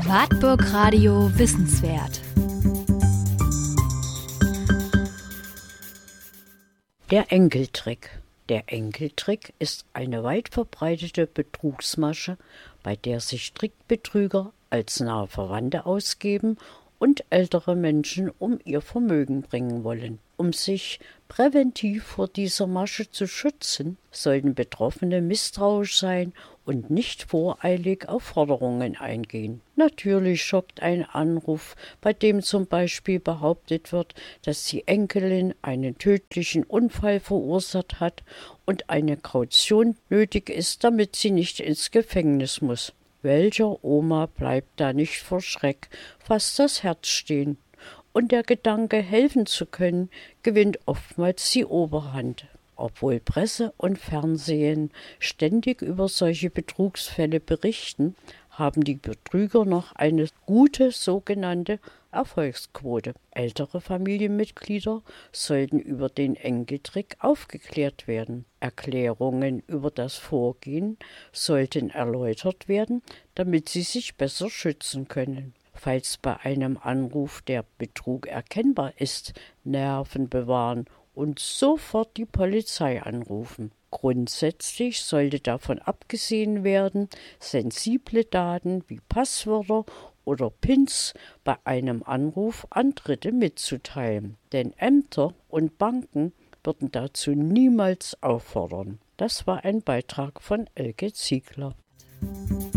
Wartburg Radio Wissenswert. Der Enkeltrick. Der Enkeltrick ist eine weit verbreitete Betrugsmasche, bei der sich Trickbetrüger als nahe Verwandte ausgeben und ältere Menschen um ihr Vermögen bringen wollen. Um sich präventiv vor dieser Masche zu schützen, sollten Betroffene misstrauisch sein und nicht voreilig auf Forderungen eingehen. Natürlich schockt ein Anruf, bei dem zum Beispiel behauptet wird, dass die Enkelin einen tödlichen Unfall verursacht hat und eine Kaution nötig ist, damit sie nicht ins Gefängnis muss. Welcher Oma bleibt da nicht vor Schreck fast das Herz stehen? Und der Gedanke, helfen zu können, gewinnt oftmals die Oberhand. Obwohl Presse und Fernsehen ständig über solche Betrugsfälle berichten, haben die Betrüger noch eine gute sogenannte Erfolgsquote. Ältere Familienmitglieder sollten über den Enkeltrick aufgeklärt werden. Erklärungen über das Vorgehen sollten erläutert werden, damit sie sich besser schützen können. Falls bei einem Anruf der Betrug erkennbar ist, Nerven bewahren und sofort die Polizei anrufen. Grundsätzlich sollte davon abgesehen werden, sensible Daten wie Passwörter oder PINs bei einem Anruf an Dritte mitzuteilen. Denn Ämter und Banken würden dazu niemals auffordern. Das war ein Beitrag von Elke Ziegler.